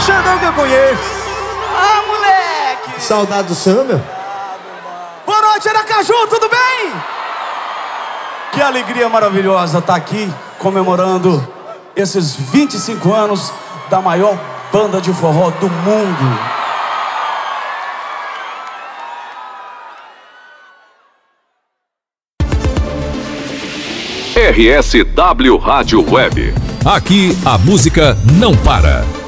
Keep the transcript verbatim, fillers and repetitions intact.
Xandão que eu conheço. Ah, moleque! Saudade do senhor, meu. Boa noite, Aracaju, tudo bem? Que alegria maravilhosa estar aqui comemorando esses vinte e cinco anos da maior banda de forró do mundo. R S W Rádio Web. Aqui a música não para.